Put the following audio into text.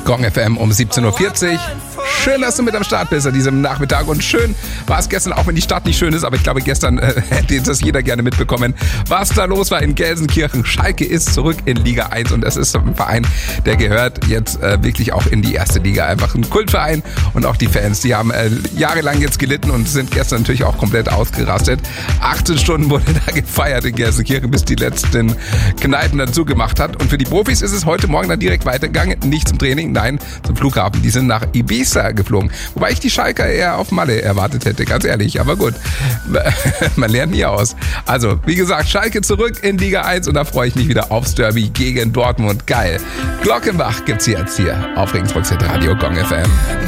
Gong FM um 17.40 Uhr. Schön, dass du mit am Start bist an diesem Nachmittag. Und schön war es gestern, auch wenn die Stadt nicht schön ist, aber ich glaube, gestern hätte das jeder gerne mitbekommen, was da los war in Gelsenkirchen. Schalke ist zurück in Liga 1 und das ist ein Verein, der gehört jetzt wirklich auch in die erste Liga. Einfach ein Kultverein und auch die Fans, die haben jahrelang jetzt gelitten und sind gestern natürlich auch komplett ausgerastet. 18 Stunden wurde da gefeiert in Gelsenkirchen, bis die letzten Kneipen dann zugemacht hat. Und für die Profis ist es heute Morgen dann direkt weitergegangen. Nicht zum Training, nein, zum Flughafen. Die sind nach Ibiza geflogen. Wobei ich die Schalker eher auf Malle erwartet hätte, ganz ehrlich. Aber gut, man lernt nie aus. Also, wie gesagt, Schalke zurück in Liga 1 und da freue ich mich wieder aufs Derby gegen Dortmund. Geil. Glockenbach gibt's jetzt hier auf Regensburg Radio Gong FM.